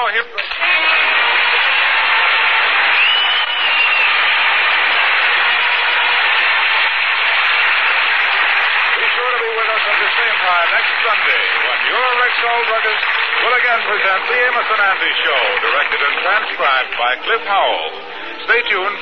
now, here... Be sure to be with us at the same time next Sunday when your Rexall druggist will again present The Amos and Andy Show, directed and transcribed by Cliff Howell. Stay tuned.